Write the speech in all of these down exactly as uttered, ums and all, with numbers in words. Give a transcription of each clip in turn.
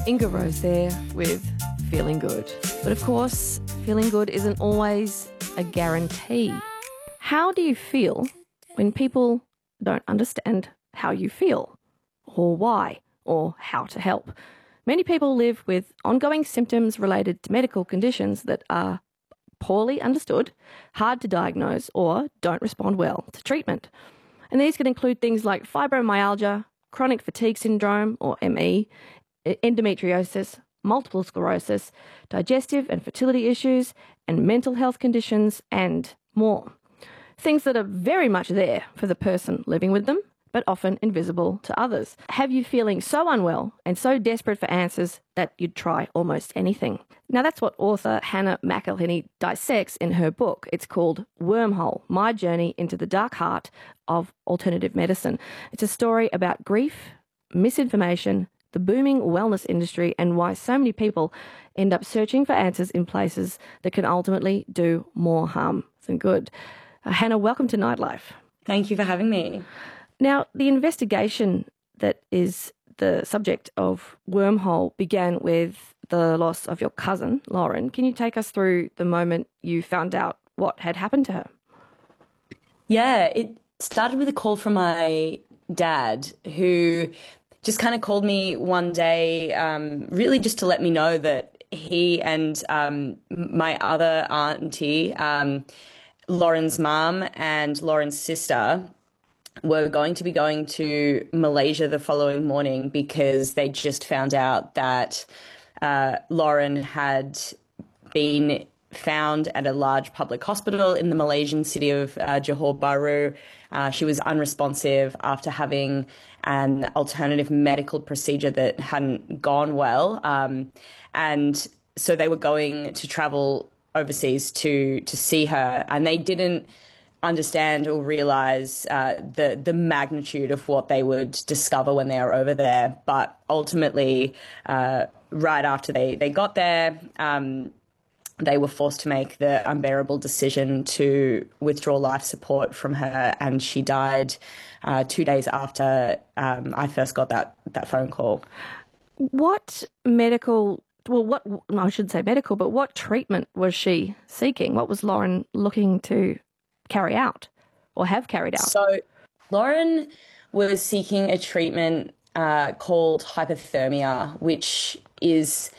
Inga Rose there with Feeling Good. But of course, feeling good isn't always a guarantee. How do you feel when people don't understand how you feel, or why, or how to help? Many people live with ongoing symptoms related to medical conditions that are poorly understood, hard to diagnose, or don't respond well to treatment. And these can include things like fibromyalgia, chronic fatigue syndrome, or M E, endometriosis, multiple sclerosis, digestive and fertility issues, and mental health conditions, and more. Things that are very much there for the person living with them, but often invisible to others. Have you feeling so unwell and so desperate for answers that you'd try almost anything? Now, that's what author Hannah McElhinney dissects in her book. It's called Wormhole, My Journey into the Dark Heart of Alternative Medicine. It's a story about grief, misinformation, the booming wellness industry, and why so many people end up searching for answers in places that can ultimately do more harm than good. Uh, Hannah, welcome to Nightlife. Thank you for having me. Now, the investigation that is the subject of Wormhole began with the loss of your cousin, Lauren. Can you take us through the moment you found out what had happened to her? Yeah, it started with a call from my dad, who just kind of called me one day, um, really just to let me know that he and um, my other auntie, um, Lauren's mum and Lauren's sister, were going to be going to Malaysia the following morning because they just found out that uh, Lauren had been found at a large public hospital in the Malaysian city of uh, Johor Bahru. Uh, she was unresponsive after having an alternative medical procedure that hadn't gone well. Um, and so they were going to travel overseas to to see her, and they didn't understand or realize uh, the the magnitude of what they would discover when they were over there. But ultimately, uh, right after they, they got there, um, they were forced to make the unbearable decision to withdraw life support from her, and she died uh, two days after um, I first got that, that phone call. What medical, well, what, no, I shouldn't say medical, but what treatment was she seeking? What was Lauren looking to carry out or have carried out? So Lauren was seeking a treatment uh, called hypothermia, which is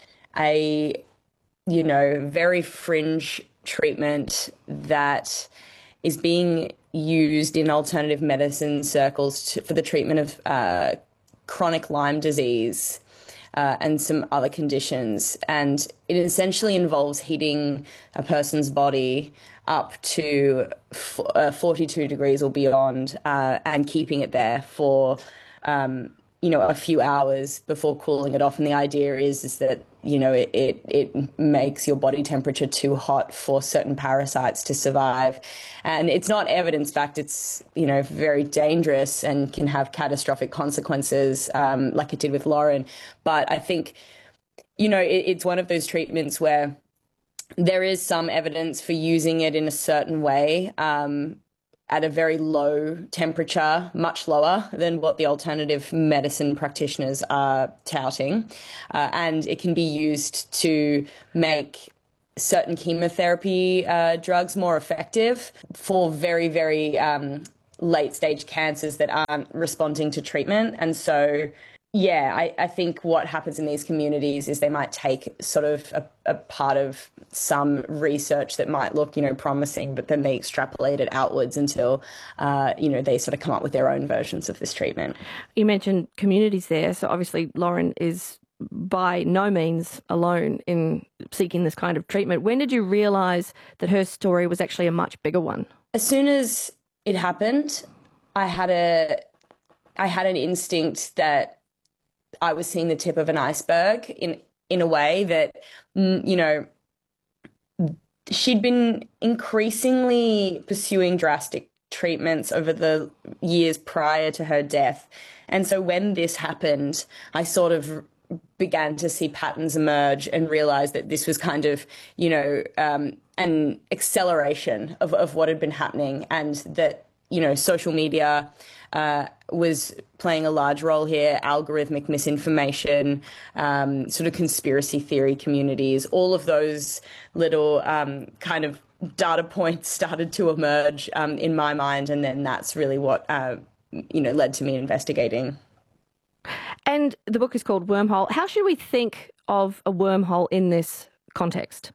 a, you know, very fringe treatment that is being used in alternative medicine circles to, for the treatment of uh, chronic Lyme disease uh, and some other conditions. And it essentially involves heating a person's body up to f- uh, forty-two degrees or beyond uh, and keeping it there for, um, you know, a few hours before cooling it off. And the idea is, is that, you know, it, it, it makes your body temperature too hot for certain parasites to survive. And it's not evidence-backed. It's, you know, very dangerous and can have catastrophic consequences um, like it did with Lauren. But I think, you know, it, it's one of those treatments where there is some evidence for using it in a certain way um, at a very low temperature, much lower than what the alternative medicine practitioners are touting. Uh, and it can be used to make certain chemotherapy uh, drugs more effective for very, very um, late stage cancers that aren't responding to treatment. And so, yeah, I, I think what happens in these communities is they might take sort of a, a part of some research that might look, you know, promising, but then they extrapolate it outwards until, uh, you know, they sort of come up with their own versions of this treatment. You mentioned communities there. So obviously Lauren is by no means alone in seeking this kind of treatment. When did you realise that her story was actually a much bigger one? As soon as it happened, I had a, I had an instinct that I was seeing the tip of an iceberg in, in a way that, you know, she'd been increasingly pursuing drastic treatments over the years prior to her death. And so when this happened, I sort of began to see patterns emerge and realize that this was kind of, you know, um, an acceleration of, of what had been happening, and that, you know, social media uh, was playing a large role here, algorithmic misinformation, um, sort of conspiracy theory communities, all of those little um, kind of data points started to emerge um, in my mind. And then that's really what, uh, you know, led to me investigating. And the book is called Wormhole. How should we think of a wormhole in this context?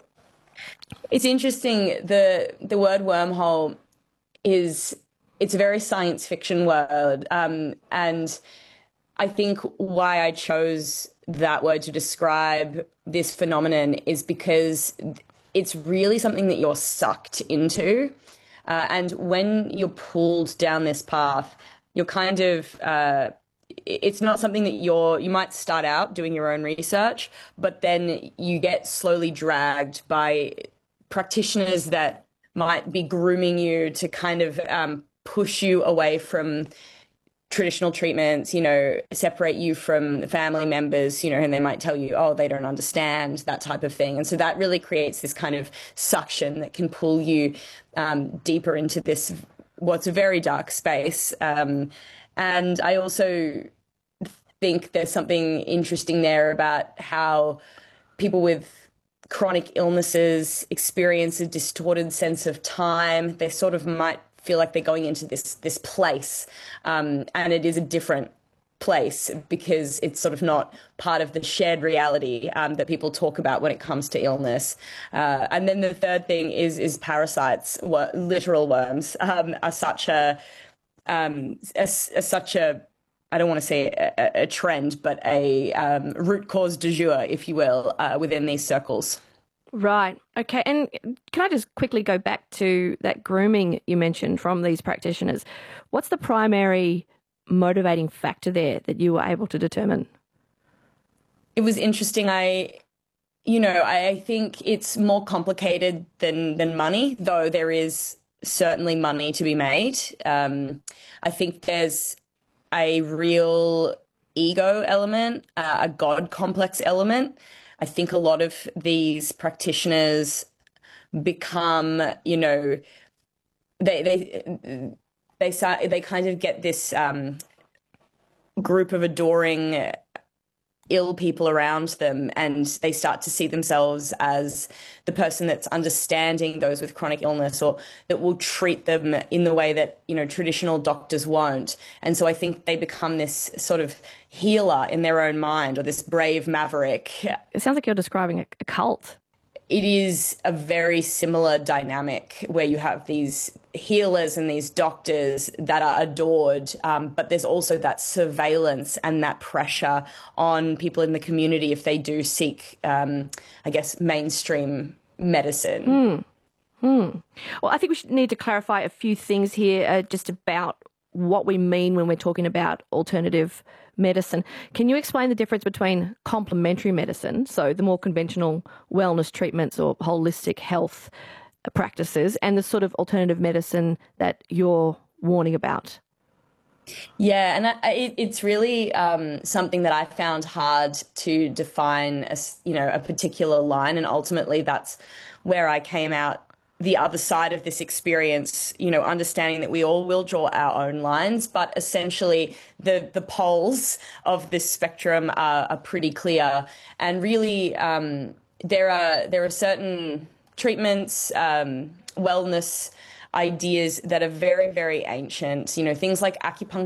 It's interesting. The the word wormhole is, it's a very science fiction word. Um, and I think why I chose that word to describe this phenomenon is because it's really something that you're sucked into. Uh, and when you're pulled down this path, you're kind of, uh, it's not something that you're, you might start out doing your own research, but then you get slowly dragged by practitioners that might be grooming you to kind of um, push you away from traditional treatments, you know, separate you from family members, you know, and they might tell you, oh, they don't understand, that type of thing. And so that really creates this kind of suction that can pull you um, deeper into this, what's a very dark space. Um, and I also think there's something interesting there about how people with chronic illnesses experience a distorted sense of time. They sort of might feel like they're going into this this place, um, and it is a different place because it's sort of not part of the shared reality um, that people talk about when it comes to illness. Uh, and then the third thing is is parasites, wor- literal worms, um, are such a, um, a, a such a I don't want to say a, a trend, but a um, root cause du jour, if you will, uh, within these circles. Right. Okay. And can I just quickly go back to that grooming you mentioned from these practitioners? What's the primary motivating factor there that you were able to determine? It was interesting. I, you know, I think it's more complicated than than money, though there is certainly money to be made. Um, I think there's a real ego element, uh, a God complex element. I think a lot of these practitioners become, you know, they they they start, they kind of get this um, group of adoring ill people around them, and they start to see themselves as the person that's understanding those with chronic illness, or that will treat them in the way that, you know, traditional doctors won't. And so I think they become this sort of healer in their own mind, or this brave maverick. It sounds like you're describing a, a cult. It is a very similar dynamic where you have these healers and these doctors that are adored, um, but there's also that surveillance and that pressure on people in the community if they do seek, um, I guess, mainstream medicine. Mm. Mm. Well, I think we should need to clarify a few things here uh, just about what we mean when we're talking about alternative medicine. Can you explain the difference between complementary medicine, so the more conventional wellness treatments or holistic health practices, and the sort of alternative medicine that you're warning about? Yeah, and I, it, it's really um, something that I found hard to define as, you know, a particular line, and ultimately that's where I came out the other side of this experience, you know, understanding that we all will draw our own lines, but essentially the the poles of this spectrum are, are pretty clear. And really, um, there are there are certain treatments, um, wellness ideas that are very, very ancient. You know, things like acupuncture